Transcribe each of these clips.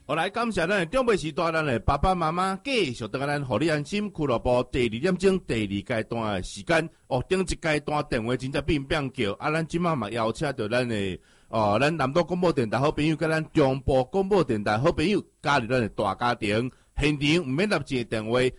好，来感谢咱的长辈时代，咱的爸爸妈妈继续等咱互你安心俱乐部第2点钟第2阶段的时间。顶一阶段电话真正变叫，咱即马嘛邀请到咱的咱南岛广播电台好朋友，甲咱中部广播电台好朋友加入咱的大家庭。现场唔免立即电话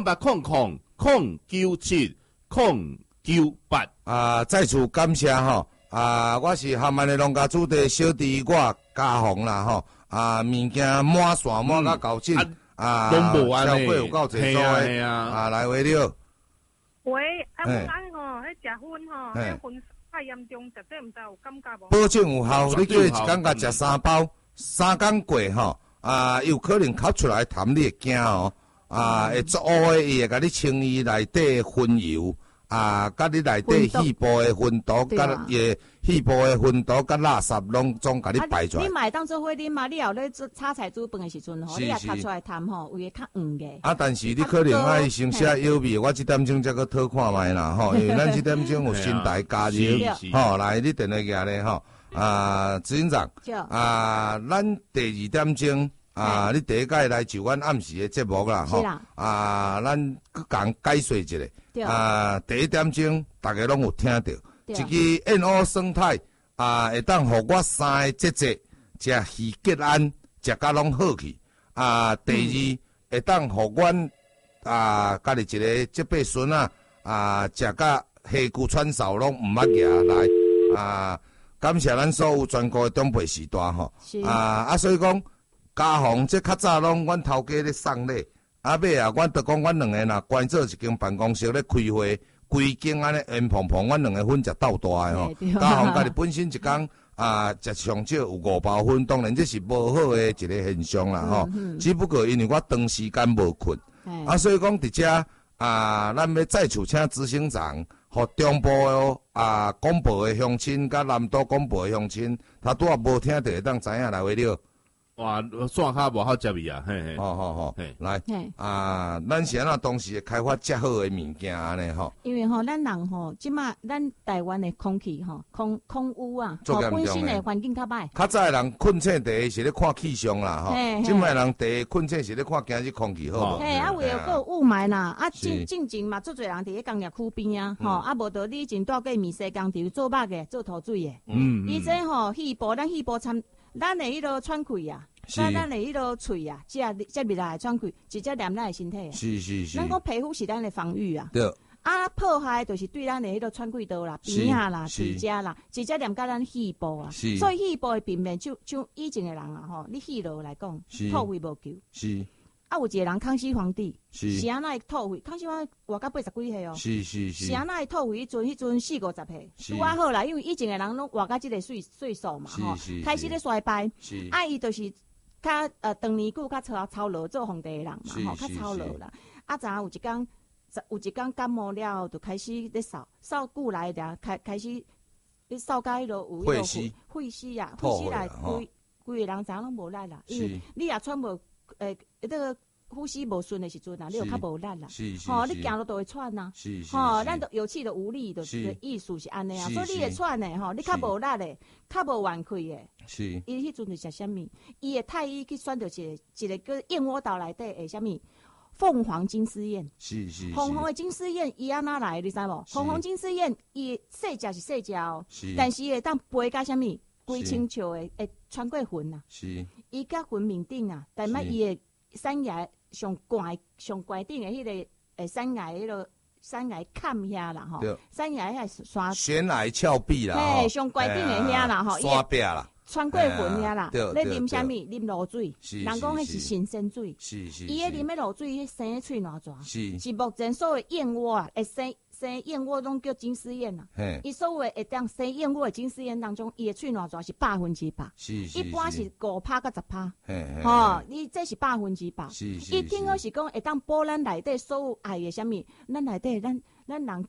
0800-097-098。 再次感谢吼，我是厦门的农家主的小弟，我嘉宏啦吼。物件满线满甲够紧，消费有够济做诶，来话了。 喂，我讲吼，迄食薰吼，迄薰太严重，绝对毋知有感觉无？ 保证有效，你叫伊一工甲食3包，3工过吼，有可能吸出来痰你会惊哦，会作乌诶，伊会甲你清伊内底薰油。甲你内底细部的薰毒，甲伊细部的薰毒，甲垃圾拢总甲你排出来。 你买当做伙啉嘛？你后咧做炒菜煮饭的时阵吼，你也吸出来痰吼，有诶较黄嘅。但是你可能爱先写药味，我这点钟再去讨看卖啦吼，因为咱这点钟有新台加入，吼，来你电话举咧吼，执行长，咱第2点钟。你第一届来就阮暗时的节目啦，吼，咱佮讲解说一下。第1点钟大家拢有听到，一支燕鸥生态，会当互我3个节节食鱼结案，食甲拢好去。第2会当互阮家己一个这辈孙食甲虾骨喘嗽拢毋捌牙来。感谢咱所有全国的长辈时代吼。所以讲。嘉宏这较早拢阮头家咧送礼，尾阮著讲阮两个若关做一间办公室咧开会，规间安尼圆蓬蓬，阮两个分食斗大诶吼。嘉宏家己本身一工食上少有5包粉，当然这是无好诶一个现象啦吼。只不过因为我长时间无困，所以讲伫遮咱要再次请执行长，互中部广播诶乡亲，甲南岛广播诶乡亲，他拄啊无听到会当知影来话了。 哇，线卡无好接伊啊，嘿嘿， 好，来，咱是安怎当时开发遮好的物件安尼吼？ 因为吼，咱人吼，即马咱台湾的空气吼，空污啊，本身的环境较歹。 较早的人困醒第一是咧看气象啦，吼，即摆人第一困醒是咧看今日空气好无？ 嘿，为了个雾霾啦，进前嘛，足侪人伫咧工业区边啊，吼，无到你前住过面西工地做肉的，做土水的，伊这吼气部，咱气部参，咱的迄个喘气啊。咱的迄个喙啊，接入来喘气，直接黏咱的身体。是。咱讲皮肤是咱的防御啊。对。破坏就是对咱的迄个喘气道啦、鼻啊啦、喙舌啦，直接黏到咱肺部啊。是。所以肺部的病变，就以前的人啊，吼，你肺癆来讲，吐肺无够。是。有一个人康熙皇帝，是安那会吐肺？康熙皇帝活到80几岁哦。是安那会吐肺？迄阵40-50岁，拄好啦，因为以前的人拢活到这个岁数嘛，吼，开始咧衰败。是。伊就是。较长年久较操劳做皇帝的人嘛，吼，较操劳啦。昨有一天感冒了后，就开始咧扫久来了，开始咧扫甲迄落有迄落血丝啊，血丝来规个人怎拢无力啦。因为你也喘无迄个呼吸无顺的时阵啊，你就较无力啦。吼，你行路都会喘呐。吼，咱都有气的无力的意思是安尼啊。所以你会喘的吼，你较无力的，较无元气的。是，伊迄阵是食啥物？伊的太医去选到一个叫燕窝岛内底的啥物？凤凰金丝燕。是。凤凰的金丝燕伊安那来？你知无？凤凰金丝燕伊细只是细只哦，但是会当飞甲啥物？规清笑的会穿过云呐。是。伊甲云面顶啊，但嘛伊的山崖上高顶的迄个山崖迄个。山崖坎遐啦吼，山崖遐山悬崖峭壁啦， 嘿，上高顶的遐啦吼， 山壁啦， 穿过云遐啦，咧啉啥物？啉露水，人讲迄是新鲜水，伊咧啉的露水，迄生的喙偌蛇，是目前所有燕窝啊，会生燕窝拢叫金丝燕啦。伊所有会当生燕窝的金丝燕当中，伊的喙偌蛇是100%，一般是5%到10%，吼，你这是100%。伊听讲是讲会当保咱内底所有爱的啥物，咱内底咱人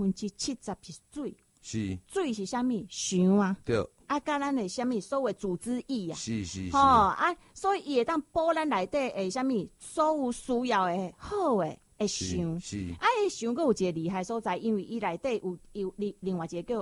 70%是水。是水是啥物？翔啊，对，甲咱的啥物所谓组织液啊，是，所以伊会当保咱内底的啥物所有需要的好的会翔，是，会翔佫有一个厉害所在，因为伊内底有另外一个叫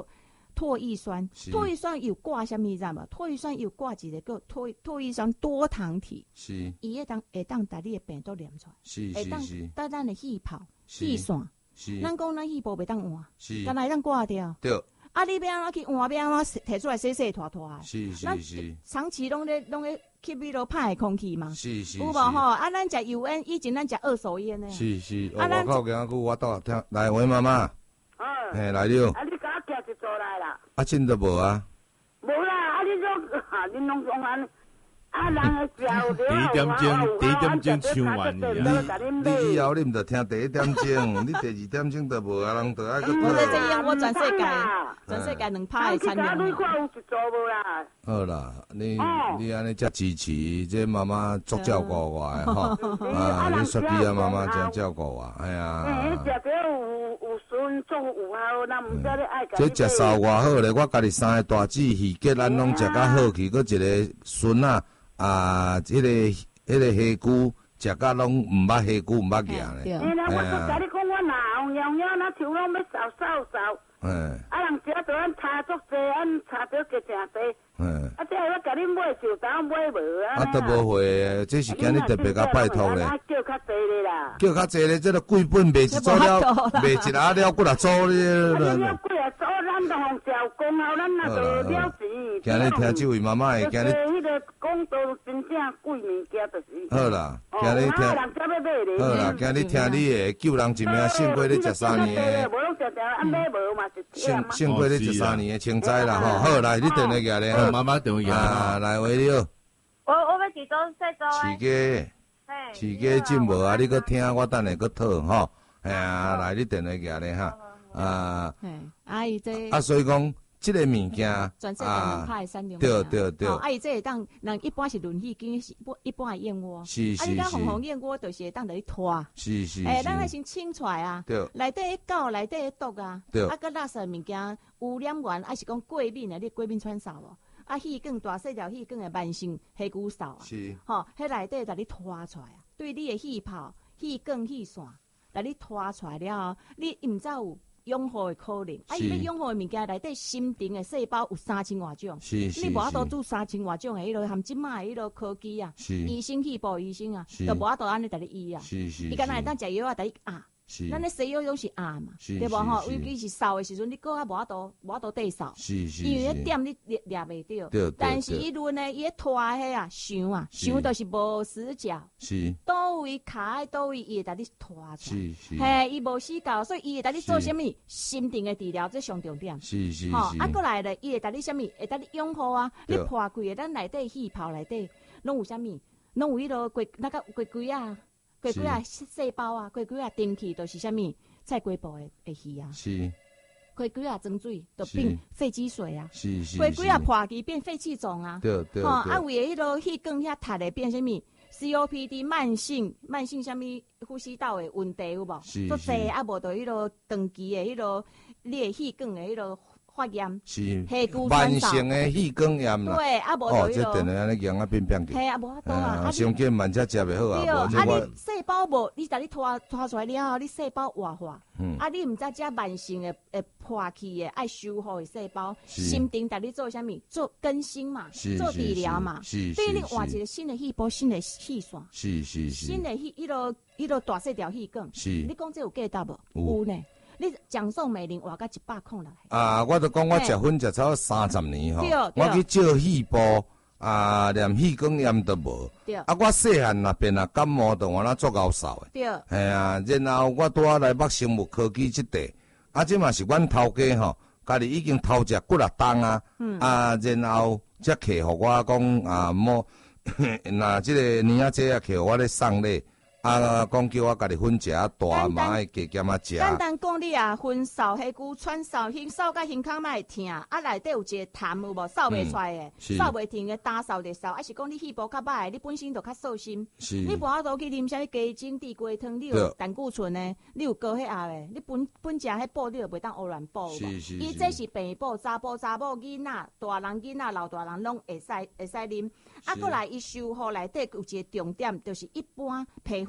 唾液酸，唾液酸有挂什么你知道吗？唾液酸有挂一个叫唾液酸多糖体， 是， 伊会当把你的病毒念出来， 是会当带咱的气泡、气线， 是， 咱讲咱气泡袂当换， 是， 敢若会当挂掉。 对。 啊，你要安怎去换？要安怎摕出来洗洗拖拖的？ 是是是， 长期拢咧吸迄落歹的空气嘛。 是是。 有无吼？啊，咱食油烟，以前咱食二手烟呢。 是是。我靠，今仔我倒听来喂妈妈。嘿，来了。 啊，你甲我寄一组来啦。 啊，真都无啊。 无啦，啊，恁拢讲安尼。啊，人诶食第一点钟唱完你以后你毋着听第一点钟，你第二点钟就无啊，人就爱去。 我在这演我全世界2拍的产量。 你看有一组无啦？ 好啦，你安尼遮支持，这妈妈足照顾我的吼。啊，你说起啊，妈妈真照顾我，哎呀。 食着有孙做有效，咱毋知你爱。 这食烧偌好咧，我家己3个大姊鱼结咱拢食甲好去，搁一个孙啊。迄个虾骨食甲拢毋捌虾骨毋捌硬咧。 我都甲你讲，我若红痒痒，那手拢要扫。啊，人食着咱差足济，咱差着个诚济。啊，这我甲恁买就当买无啊。 啊，都无会，这是今日特别甲拜托咧。 叫较济咧啦。 叫较济咧，这个贵本卖一组了，卖一下了，几啊组咧。 了几啊组，咱都互照功劳，咱那就了钱。 今日听这位妈妈的，今日。 迄个讲到真正贵物件就是。 好啦，今日听。好啦，今日听你的救人一命，胜过你13年的。 无拢常常安买无嘛是。 胜过你13年的清灾啦吼。好来，你电话过来。 妈妈电话啊，来喂你好。 我要几组细组的。饲鸡真无啊！你搁听，我等下搁讨吼。哎呀，来你电话过来哈。啊。 阿姨这。 啊，所以讲，这个物件。 全世界2拍的产量。 对。 阿姨这会当，人一般是轮椅，一般的燕窝。 是。啊， 你讲红燕窝就是会当着你拖。 是。 咱要先清出来啊。 对。 内底狗，内底毒啊。 对。 啊，搁垃圾物件污染源，还是讲过敏的，你过敏串扫无？啊，气管大细条气管的慢性黑骨扫啊。 是。 吼，迄内底甲你拖出来啊，对你的气泡、气管、气线，甲你拖出来了后，你毋则有养护的可能。啊，伊要养护的物件内底心肠的细胞有3000多种。 是。 你无法度做3000多种的迄落含即卖的迄落科技啊。 是。 医生气部医生啊，就无法度安尼甲你医啊。 是。 伊敢若会当食药啊，甲你压。咱咧西药拢是压嘛，对无吼？尤其是扫的时阵，你搁较无法度对扫，因为迄点你抓袂着。但是伊论呢，伊迄拖迄啊，想就是无死角。 是。 倒位卡在倒位，伊会甲你拖出来。 是。 嘿，伊无死角，所以伊会甲你做啥物？心定的治疗，这上重点。 是。 吼，啊，过来咧，伊会甲你啥物？会甲你养护啊。你破开的，咱内底气泡内底拢有啥物？拢有迄落那个龟啊。龟细胞啊，龟蒸气都是啥物？菜龟部的鱼啊。 是。 龟装水就变肺积水啊。 是。 龟破去变肺气肿啊。 对。 吼，啊，为迄落气管遐塌的变啥物 ？COPD 慢性啥物呼吸道的问题有无？都侪啊，无到迄落长期的迄落你的气管的迄落。发炎是慢性的气管炎啦。 对，啊无就这电话安尼硬啊变变去。 系啊，无法度啊。 上紧慢才食袂好啊。 对，啊你细胞无，你甲你拖出来了后，你细胞活化。啊你毋知遮慢性的破去的爱修复的细胞，心定甲你做啥物？做更新嘛，做治疗嘛。 是。 所以你换一个新的细胞，新的气线。 是。 新的迄落大细条气管。 是。 你讲这有价值无？有呢。你蒋宋美龄活到100空了。 啊，我都讲我食薰食超30年吼，我去照细胞啊，连气管炎都无。对。啊，我细汉那边啊感冒都我那做高烧的。对。系啊，然后我拄啊来捌生物科技这块，啊，这嘛是阮头家吼，家己已经偷食几啊档啊。啊，然后才客互我讲啊，莫那这个年仔这啊客我咧送礼。啊，讲叫我家己分食大嘛，爱加减啊食。 简单讲，你啊，分扫迄句串扫，扫甲胸腔卖痛，啊内底有一个痰有无？扫袂出来的，扫袂停的，打扫就扫，还是讲你气部较歹，你本身就较瘦心。你无法度去啉啥物鸡精地瓜汤，你有胆固醇的，你有高血压的，你本食迄补你就袂当胡乱补。伊这是病补、查甫囡仔、大人囡仔、老大人拢会使啉。啊，过来伊修复内底有一个重点，就是一般皮肤。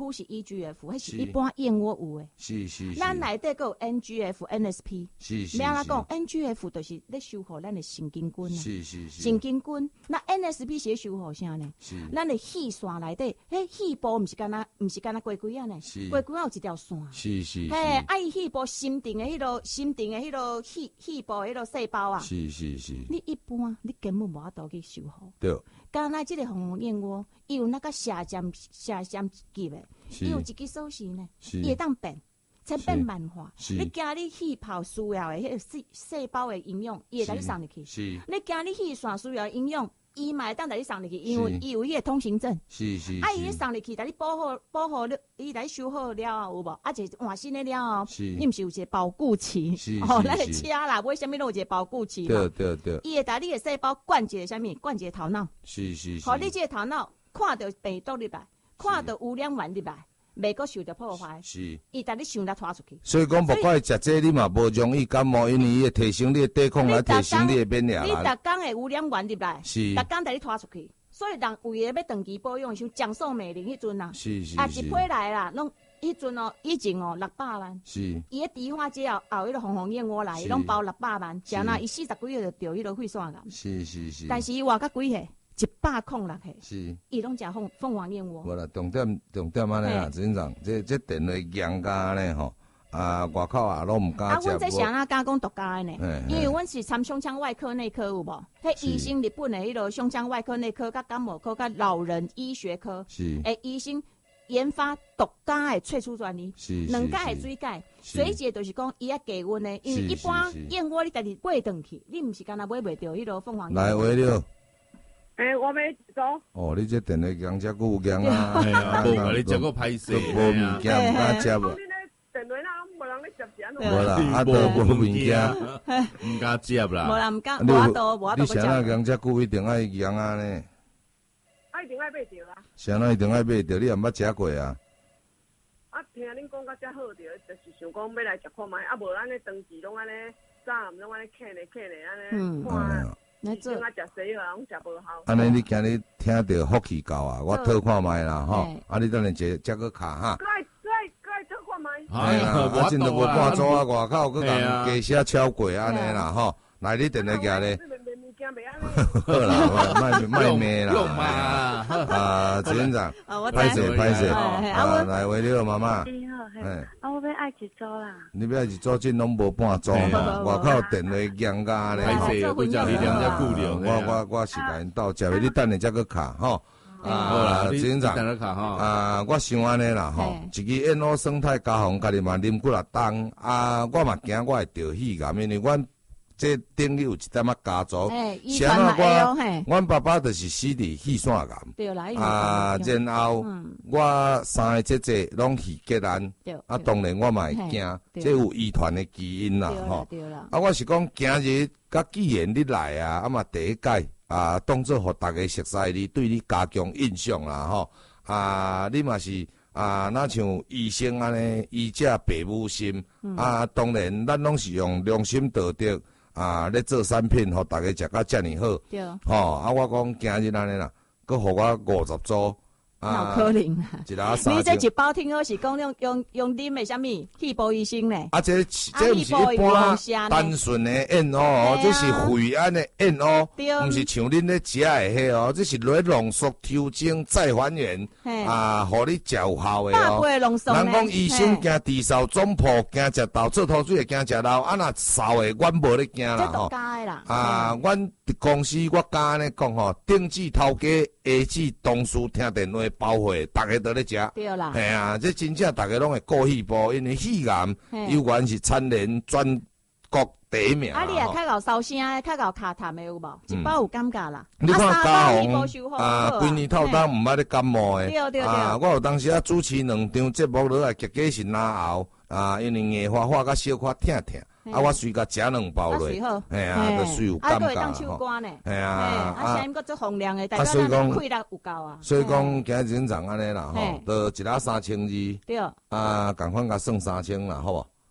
乎是 EGF， 迄是一般燕窝有诶。 是。 咱内底佫有 NGF、NSP。 是。 咩啊讲 ？NGF 就是咧修复咱诶神经菌啊。 是。 神经菌，那 NSP 是修复啥呢？ 是。 咱诶血线内底，迄血部毋是干那龟龟啊呢？龟龟有一条线。是。嘿，伊血部心定诶迄落血部迄落细胞啊。是。你一般你根本无法度去修复。对。刚才即个红红燕窝，伊有那个下降级诶，伊有一支锁匙呢，伊会当变，才变慢化。你惊你气泡需要诶，迄细胞诶营养，伊会甲你送入去。你惊你气线需要营养，伊嘛会当甲你送入去，因为伊有迄个通行证。啊，伊咧送入去，甲你保护你来修好了有无？啊，一换新诶了你毋是有一个保固期？哦，咱诶车啦，买啥物拢有一个保固期嘛。对。伊会甲你诶细胞灌一个啥物？灌一个头脑。是。互你即个头脑看到病毒入来，看到污染源入来，袂阁受到破坏。是。伊甲你想来拖出去。所以讲，不管食这，你嘛无容易感冒，因为伊会提升你的抵抗力，提升你的免疫力。你逐工的污染源入来，逐工甲你拖出去。所以人为了要长期保养，像江宋美龄迄阵啊，啊一批来啦，拢迄阵哦，以前哦600万，伊个植化节后迄个红红燕窝来，伊拢包600万，食那伊40几个就着迄个血栓癌。是。但是伊活到几岁？106岁。伊拢食凤凰燕窝。无啦，重点安尼啦，执行长，这电话严家呢吼。外口啊，拢唔敢食。阮这是安怎敢讲独家的呢？因为阮是参胸腔外科内科有无？迄医生日本的迄个胸腔外科内科、甲感冒科、甲老人医学科，医生研发独家的萃取专利，两解的水解，水解就是讲伊要低温的，因为一般燕窝你家己买转去，你毋是干那买袂着迄个凤凰。来，喂了。我没走。哦，你这电话讲遮久讲啊，无甲你食过歹势，无物件唔敢食无。电话啦，无人咧接钱。无啦，啊都无物件，唔敢接啦。无啦，唔敢，无法度你谁那讲遮久一定爱养啊呢？一定爱买着啊。谁那一定爱买着？你也毋捌食过啊？听恁讲甲遮好着，就是想讲要来食看卖，无咱咧长期拢安尼，早暗拢安尼啃咧安尼看。那做啊，食西药拢食无效。安尼你今日听到福气够啊，我讨看卖啦吼。你等下接个卡哈。哎呀，我真都无半组啊，外口佮人加写超过安尼啦吼。来，你电话寄咧。好啦，卖咩啦？执行长，歹势。来，为了妈妈。我要爱一组啦。你要爱一组，真拢无半组嘛。外口电话严加咧。歹势，不叫你两只顾虑。我时间到，食你等下才个卡吼。好啦，执行长，我想安尼啦吼，一支燕窝生态加红，家己嘛啉几啊冬我嘛惊我会得肺癌，因为阮这顶里有一点仔家族，像阮爸爸就是死伫肺腺癌，然后我三个姐姐拢肺结癌，当然我嘛会惊，这有遗传的基因啦吼。我是讲今日甲既然你来嘛第一届。当做互大家熟悉你，对你加强印象啦吼。你嘛是那像医生安尼，医者爸母心。当然咱拢是用良心道德咧做产品，互大家食甲遮尔好。对。吼，我讲今日安尼啦，佮互我50组。脑壳灵啊！你这一包听好是讲用啉的啥物气部医生呢？这毋是一般单纯的燕窝这是惠安的燕窝，毋是像恁咧食的迄这是来浓缩调整再还原互你食有效的人讲医生惊治嗽总破，惊食豆做土水，惊食肉，若烧的阮无咧惊啦吼。阮公司我敢安尼讲吼，顶子头家，下子同事听电话。包会，大家都咧食，对啦，系啊，这真正大家拢会顾肺部，因为肺癌有关是蝉联全国第一名。你也较搞烧声，较搞卡痰的有无？一包有感觉啦。你看嘉宏规年透当毋捌咧感冒的，对。我有当时主持2场节目落来，结果是哪喉因为硬化甲小可疼。我随甲食2包落，就随有感觉吼。声音阁足洪亮的，大家肺力有够啊。所以讲今日真长安尼啦吼，就一拉3200，对，共款甲算3000啦，好无？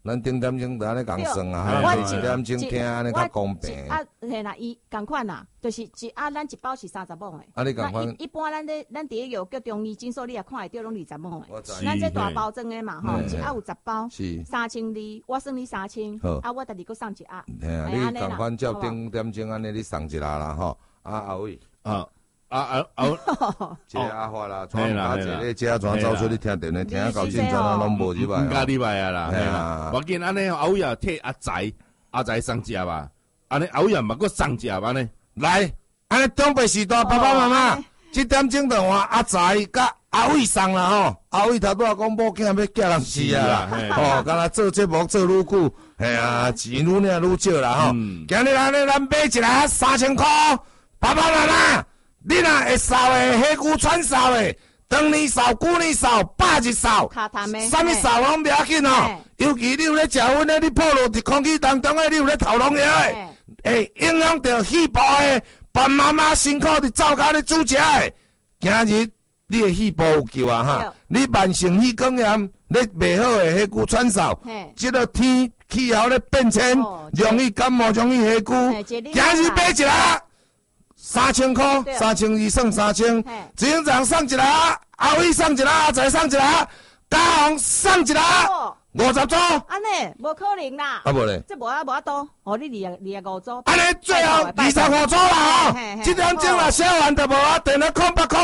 咱顶点钟就安尼共算啊，一点钟听安尼较公平。 啊，嘿啦，伊共款啦，就是咱一包是30毛的。 啊，你共款？ 一般咱伫药局中医诊所，你也看会到拢20毛的。 的。 咱这大包装的嘛，吼，一盒有10包， 是 3200，我算你3000，啊，我家己佫送一盒。 嘿啊，你共款照顶点钟安尼，你送一下啦，吼。啊，阿伟。这阿发啦，传打一个，这传走出去听电话，听啊到现在拢无入来。 唔加入来啊啦，系啊。我见安尼阿伟啊替阿仔送只吧，安尼阿伟啊嘛佫送只安尼。 来，安尼长辈时代爸爸妈妈，这点钟就换阿仔甲阿伟送啦吼。阿伟头拄仔讲某囝要嫁人死啊啦，哦，敢若做节目做愈久，嘿啊，钱愈领愈少啦吼。今日安尼咱买一来3000块，爸爸妈妈。你若会扫的，黑骨串扫的，当年扫、旧年扫、百日扫，啥物扫拢不要紧哦。尤其你有咧食薰的，你暴露伫空气当中的，你有咧头拢药的，会影响到细胞的。爸妈妈辛苦伫灶骹咧煮食的，今日你的细胞有救啊哈！你慢性气管炎，你袂好的黑骨串扫，即个天气候咧变迁，容易感冒，容易黑骨。今日买一来。3000块，3200算3000，警长送一啦，阿伟送一啦，阿仔送一啦，嘉宏送一啦，50组。 安尼无可能啦。 啊无咧， 这无啊多，哦你25组。 安尼最后25组啦吼，这点钟啦，小完就无啊，电话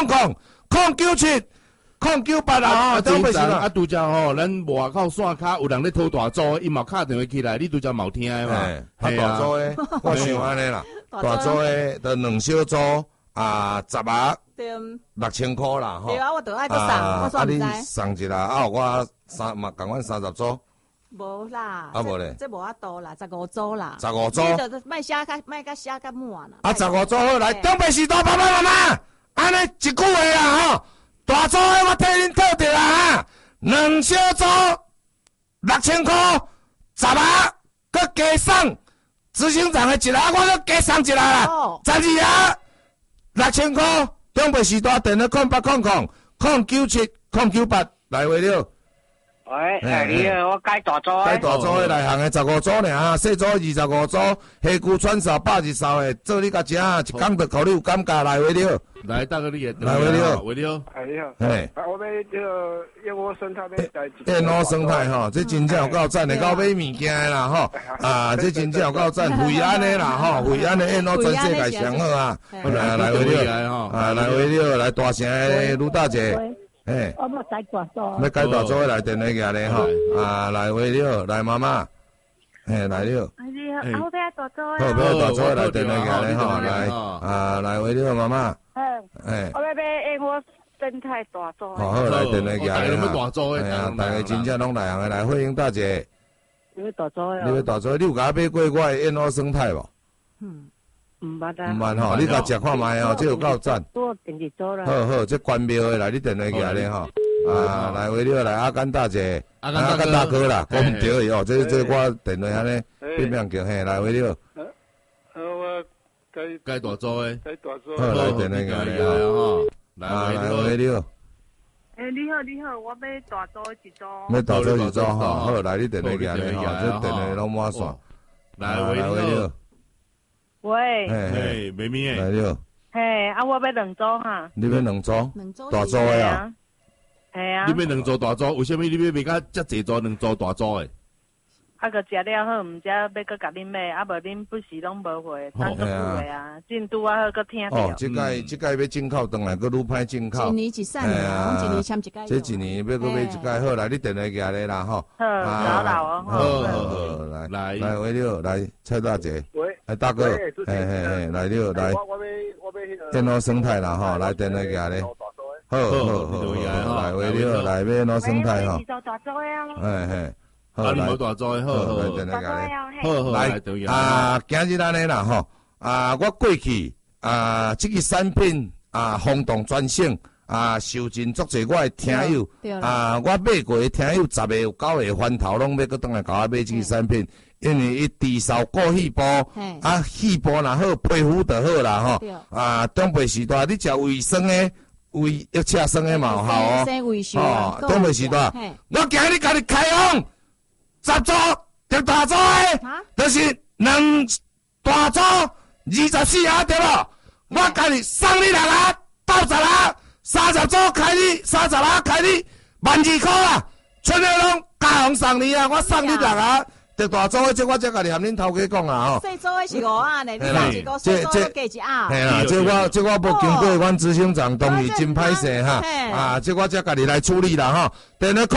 0800-097-098啦吼， 警长啊，拄则吼，咱外口线骹有人咧偷大组，伊嘛敲电话起来，你拄则冇听的嘛？ 他大组的，我想安尼啦。大组的，就2小组啊，10盒，6000块啦，吼。 对啊，我都爱搁送，我算唔知。 你送一啦，啊，我共阮30组。 无啦， 啊无咧， 这无啊多啦，15组啦。 15组。 你就莫写较满啦。 啊，15组好来，长辈时代爸爸妈妈，安尼一句话啦吼，大组的我替恁套着啦，2小组6000块，10盒，搁加送。执行长的一下，我搁加送一下啦，12盒，6000块。长辈时代电话0800-097-098来话了。 喂，你好，我改大组的。 改大组的内行的15组尔，细组25组，黑骨串扫、百日扫的，做你家食，一工就靠你有感觉来话了。 来，大哥你也来话了， 话了。 哎你好。 嘿。 我要这个燕窝生态要带。 燕窝生态吼，这真正有够赞的，到买物件的啦吼。啊，这真正有够赞，惠安的啦吼，惠安的燕窝全世界上好啊。来话了，啊来话了，来大声的卢大姐。嘿， 我要改大组。 要改大组的来电话过来吼，啊来话了，来妈妈，嘿来了。 你好，我要大组好，要大组的来电话过来吼，来啊来话了，妈妈。 我要买燕窝生态大组。 好，来电话过来大组的， 哎呀，大家真正拢内行的来，欢迎大姐。 你要大组的。 你要大组，你有甲买过我的燕窝生态无？ 唔捌啊。 唔捌吼，你甲食看卖哦，这有够赞。 多电视组啦。 好，这关庙的来，你电话过来吼。啊，来话了，来阿甘大姐，阿甘大哥啦，讲唔对哦，这我电话安尼变变叫嘿，来话了。 我改大组的。 改大组。 好，来电话过来吼。来话了。 你好，我要大组一组。 要大组一组吼，好，来你电话过来吼，这电话拢满线。 来话了。 喂。 嘿，妹妹。 来了。 嘿，我要2组哈。 你要2组？大组的啊。 系啊。 你要2组大组，为什么你要买甲遮济组2组大组的？ 个食了好，唔知要搁甲恁买，无恁不时拢无回，等个有诶啊。进度好搁听着。 这届要进口回来，搁愈歹进口。 一年一散的，一年签一届。 这一年要搁买一届，好来，你电话过来啦吼。 好，老好，来话了，来蔡大姐。 喂。 哎，大哥，嘿，来了，来。 我要燕窝生态啦吼，来电话过来。好，来话了，来买燕窝生态吼。 大组的嘿。 好，来大组的，好， 来电话过来。 好， 来今日安尼啦吼，我过去这个产品轰动全省受尽足济我的听友我买过的听友10个有9个翻头拢要搁倒来甲我买这个产品，因为伊治扫过细胞，细胞若好，皮肤就好啦吼。长辈时代你食卫生的、要吃生的嘛有效哦。长辈时代，我今日甲你开放。 10组得大组的，就是2大组24下对无？我家己送你6下，斗10下，30组开你，30下开你，12,000块啦，全部拢加红送你啊！我送你6下。得大组的，这我才甲你含恁头家讲啊吼。 细组的是5下呢，你送一个，细组加1下。 嘿啦，这我无经过阮执行长同意，真歹势哈。啊，这我才甲你来处理啦吼。电话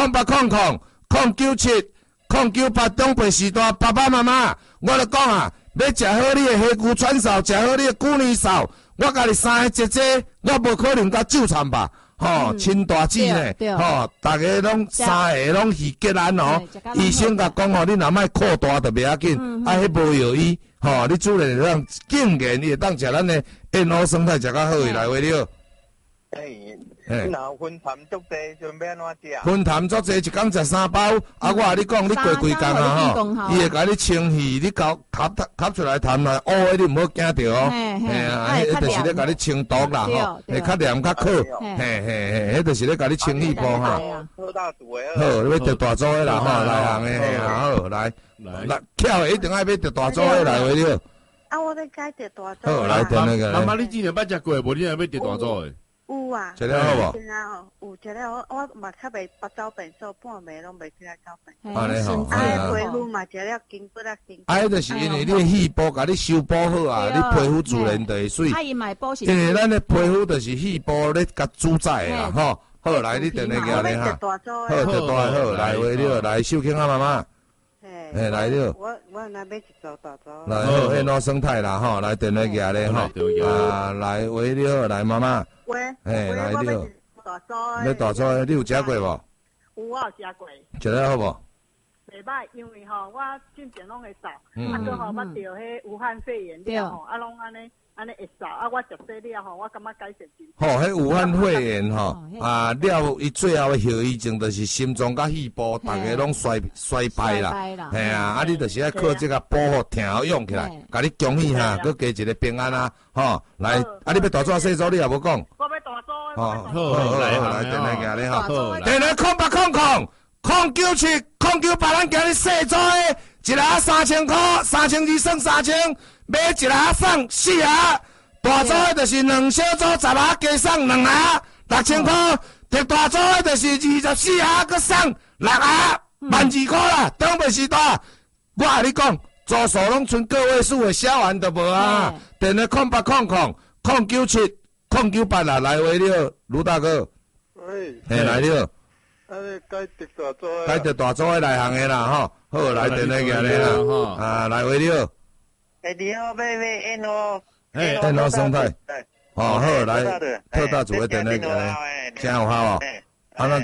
0800-097-098中北时代爸爸妈妈，我就讲啊，要食好你的虾骨串烧，食好你的古年烧，我甲你3个姐姐，我无可能甲纠缠吧。吼，亲大姊呢，吼，大家拢3个拢是结案哦。医生甲讲吼，你若莫扩大就袂要紧，啊，迄无药医，吼，你主人让竟然你会当食咱的燕窝生态食较好诶来话了。 然后分摊足济，准备安怎食？ 分摊足济，一工食3包。啊，我你讲，你过几工啊？吼，伊会甲你清洗，你搞吸出来痰来，乌的你唔好惊着哦。嘿啊，迄就是咧甲你清毒啦吼，会较黏较好。嘿，迄就是咧甲你清气泡哈。 好大组的。 好，你要得大组的啦吼，来行的嘿啊，好来，巧的一定爱要得大组的来话了。 啊，我咧该得大组。 好，来得那个。 妈妈，你之前捌食过无？你若要得大组的？ 有啊， 食了好无？ 有食了，我嘛较袂八糟病，所半暝拢袂起来走病。 安尼吼， 皮肤嘛食了筋骨啊筋。 啊，迄就是因为你的细胞甲你修补好啊，你皮肤自然就会水。因为咱的皮肤就是细胞咧甲主宰啦，吼。好，来你电话过来哈。好，得大好，来话了，来秀卿啊妈妈。哎，来了。 我若要一组大组。 来好，燕窝生态啦，吼，来电话过来吼。啊，来话了，来妈妈。 喂， 来了。 大组。 要大组，你有食过无？ 有，我有食过。 食了好无？ 袂歹，因为吼，我进前拢会扫，啊，搁吼捌着迄武汉肺炎了吼，啊，拢安尼会扫，啊，我食这了吼，我感觉改善真。 吼，迄武汉肺炎吼，啊了，伊最后的后遗症就是心脏甲肺部，大家拢衰败啦，系啊，啊，你就是爱靠这个保护挺好用起来，甲你恭喜哈，搁加一个平安啊，吼，来，啊，你要大组细组，你也无讲。 我要大组。 好，来，电话行咧吼，电话097-098，咱今日细组的，一下3000块，3200算3000，买一下送4下，大组的就是2小组10下加送2下，6000块，特大组的就是24下搁送6下，12,000块啦，当袂时代。我甲你讲，左手拢剩个位数的小完都无啊，电话098-097-098啦，来话了，卢大哥。 喂。 嘿，来了。 该得大组的。 该得大组的来行的啦，吼。好，来电话过来啦，啊，来话了。 你好，买燕窝。 燕窝生态。哦，好，来，特大组的电话过来，真有效哦。啊，咱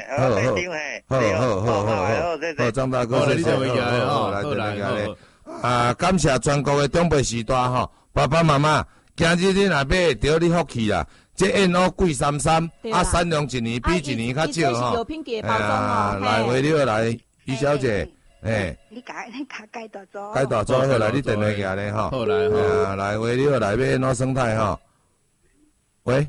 好，张大哥，谢谢，好，来电话过来。啊，感谢全国的长辈时代吼，爸爸妈妈，今日你若买着你福气啦。这燕窝贵33，啊，产量一年比一年较少吼。来话了，来，于小姐， 你改大组。 改大组好，来你电话过来吼。 好来， 来话了，来买燕窝生态吼。喂，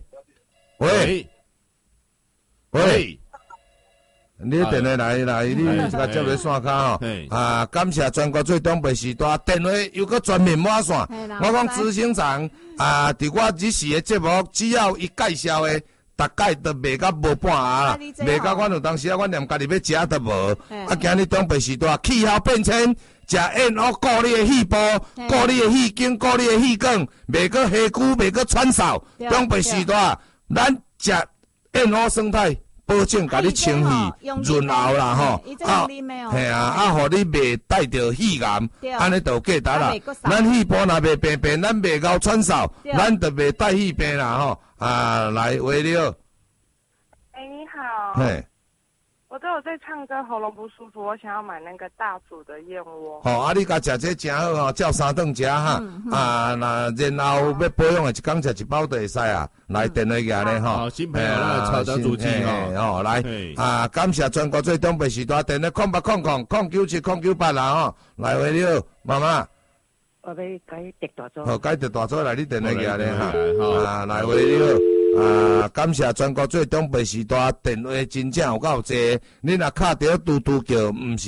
你电话来，你甲接落线卡吼。啊，感谢全国最长辈时代，电话又搁全面满线。我讲执行长啊，伫我日时的节目，只要伊介绍的，大概都卖到无半下啦，卖到阮有当时啊，阮连家己要食都无。啊，今日长辈时代，气候变迁，食燕窝顾你的细胞，顾你的细筋，顾你的细管，袂搁下骨，袂搁喘嗽。长辈时代，咱食燕窝生态。保证甲你清气润喉啦吼，嘿啊，互你袂带着肺癌，安尼就有价值啦。咱肺部若袂病，咱袂搞喘嗽，咱就袂带肺病啦吼。啊，来话了。 你好。 嘿。 我都有在唱歌，喉咙不舒服，我想要买那个大组的燕窝。 好，啊，你甲食这真好吼，照3顿食哈。啊，那然后要保养的，一工食1包就会使啊。来电话个咧吼， 新朋友来操作主持吼，来啊，感谢全国最长辈时代，电话097-098啦吼，来话了，妈妈。 我要改特大组。 好，改特大组来你电话个咧哈，啊，来话了。啊！感谢全国最长辈时代，电话真正有够济。你若敲着嘟嘟叫，毋是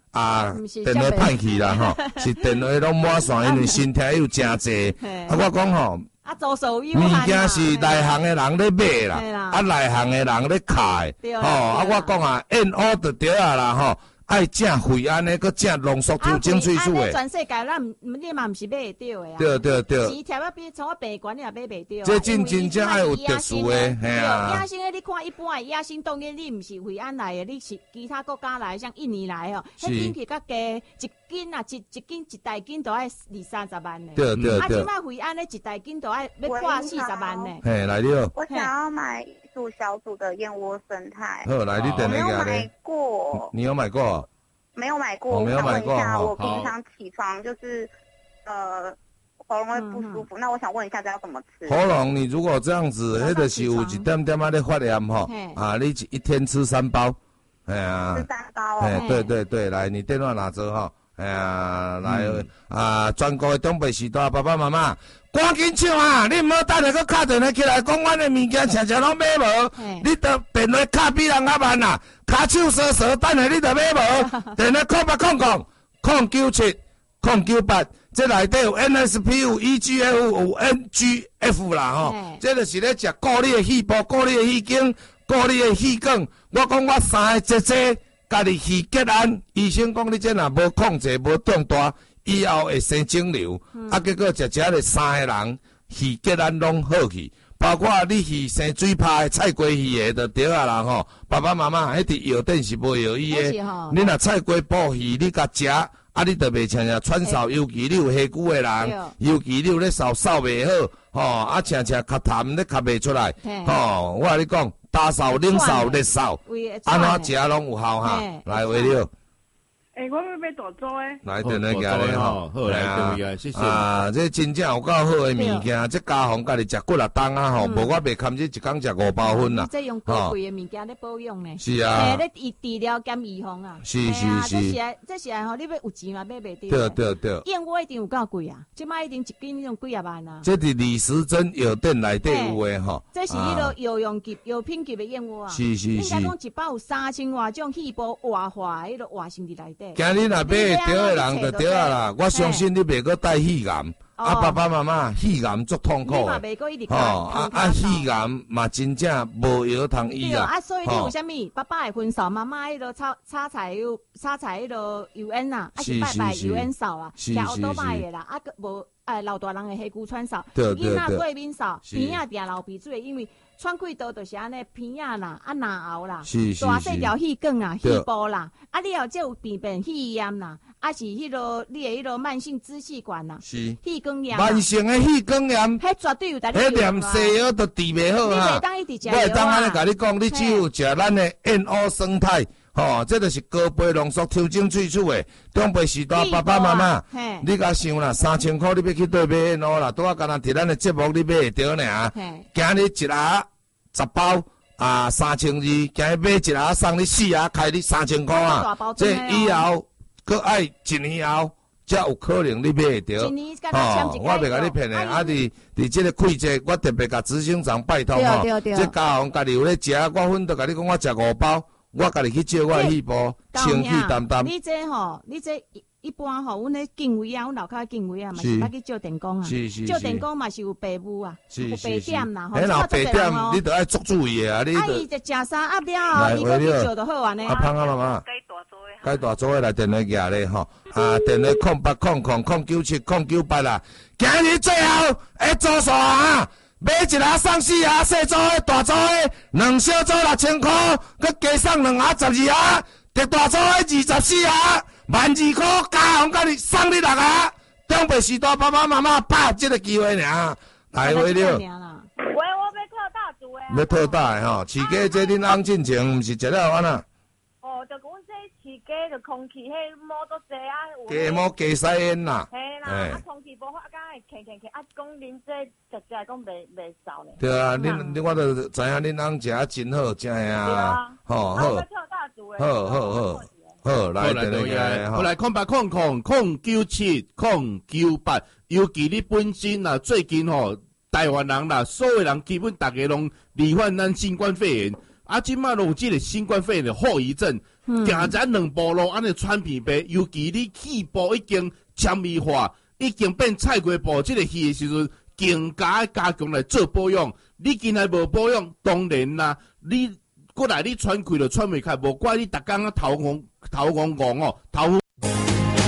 电话歹去啦吼，是电话拢满线，因为身体又诚济。我讲吼， 左手右物件是内行的人咧买啦，内行的人咧开，我讲燕窝就对啦吼。爱正惠安的，搁正浓缩抽精萃取的。 全世界你嘛毋是买会到的啊。 对。 钱条要比从我病馆你也买袂到。 这真正爱有特殊的， 嘿啊。野生的你看一般的野生，当然你毋是惠安来的，你是其他国家来，像印尼来哦。迄斤起较价，一斤啊，一斤一大斤都爱20-30万呢。 对。 即摆惠安的一大斤都爱要破40万呢。 嘿，来了。 我想要买组小组的燕窝生态。 好，来你等那个买过。 你有买过？ 没有买过。 没有买过。 我平常起床就是喉咙会不舒服，那我想问一下，这要怎么吃？ 喉咙你如果这样子，迄就是有一点点仔咧发炎吼，你一天吃3包， 吃3包哦。 对，来你电话拿着哈，来全国的长辈时代爸爸妈妈。赶紧抢啊！你唔好等下，搁敲电话起来讲，阮的物件常拢买无，你着电话敲比人较慢啦，骹手踅，等下你着买无。电话0800-097-098，这内底有 NSP 有 EGF 有 NGF 啦吼，这就是咧食顾你的细胞、顾你的细筋、顾你的细管。我讲我3个节家己气结安，医生讲你这若无控制、无长大。以后会生肿瘤，结果食咧3个人鱼结安拢好去，包括你去生水泡的、菜瓜鱼的就对啊啦吼。爸爸妈妈，迄伫药店是无药医的，你若菜瓜布鱼你甲食，你就袂像串烧，尤其你有下骨的人，尤其你有咧扫袂好，像较痰咧咳袂出来，我甲你讲，打扫、冷扫、热扫，安怎食拢有效哈。来，为了。 我要买大组诶。 来，电话家咧吼， 好来电话，谢谢。 这真正有够好诶物件，这家访家己食几啊顿啊吼，无我袂堪这一工食5包粉啦。 这用高贵诶物件咧保养呢。 是啊。 咧治疗兼预防啊。 是。 这是吼，你要有钱嘛买袂到。 对。 燕窝一定有够贵啊，即摆一定一斤用几啊万啊。 这伫李时珍药店内底有诶吼。 这是迄个药用级、药品级诶燕窝啊。 是。 应该讲一包有3000外种细胞活化迄个活性伫内底。 今日若买对的人就对啊啦，我相信你袂阁带肺癌，爸爸妈妈肺癌足痛苦的，肺癌嘛真正无药通医啦。 所以你有啥物？爸爸会分扫，妈妈迄个炒菜迄个油烟啊，是拜油烟扫啊，食好多摆的啦，个无老大人的黑骨川扫，囡仔对面扫，鼻仔定流鼻水，因为喘气道就是安尼，鼻仔啦，难熬啦，大细条气管啊，气部啦，你后这有便气炎啦，是迄个你的迄个慢性支气管啦，气管炎， 慢性的气管炎， 迄绝对有得。 迄念西药都治袂好啊！ 你袂当一直食药啊！ 我会当安尼甲你讲，你只有食咱的燕窝生态，这就是高倍浓缩抽精萃取的。长辈时代爸爸妈妈，你甲想啦，3000块你要去倒买燕窝啦，拄啊，干那伫咱的节目你买会到尔。今日一盒10包，3200，今日买一盒送你4盒，开你3000块啊！这以后搁爱1年后。才有可能你买会到，我袂甲你骗的。伫这个季节，我特别甲执行长拜托这家行家己有咧食，我分都甲你讲，我食5包，我家己去照我细胞，清气淡淡。 你这一般阮咧敬畏啊，阮楼骹敬畏啊，嘛是捌去照电工啊，照电工嘛是有白雾啊，有白点啦， 迄若白点，你着爱足注意啊，你伊就食啥压了，伊搁去照就好安尼。 芳啊妈妈。该大组的来电话举咧吼，电话0800-097-098啦。今日最后会做数啊，买一盒送4盒，小组的、大组的，2小组6000块，佮加送2盒12盒，特大组的24盒，12000块，加行甲你送你6盒。长辈时代爸爸妈妈把这个机会尔，来回了。 喂，我要特大组的。 要特大的吼，饲鸡这恁翁进前毋是食了安那？ 就讲这饲鸡就空气迄毛都济啊， 鸡毛鸡屎烟啦。 嘿啦，空气无法讲会咳，讲恁这食讲袂扫咧。 对啊，恁我都知影恁翁食真好，真系啊。好，来电话好来0800-097-098，尤其你本身啊，最近台湾人啦，所有人基本大家拢罹患咱新冠肺炎。即马拢有即个新冠肺炎的后遗症， 行咱2步路安尼喘片白，尤其你气部已经纤维化，已经变菜瓜布即个气的时阵，更加强来做保养。你今仔无保养，当然啦，你过来你喘气就喘袂开，无怪你逐工啊头晕晕哦，头昏